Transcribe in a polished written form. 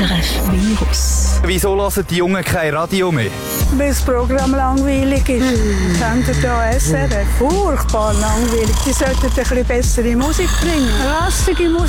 SRF Virus. Wieso hören die Jungen kein Radio mehr? Weil das Programm langweilig ist. Sender hier SRF. Furchtbar langweilig. Die sollten ein bisschen bessere Musik bringen. Rassige Musik.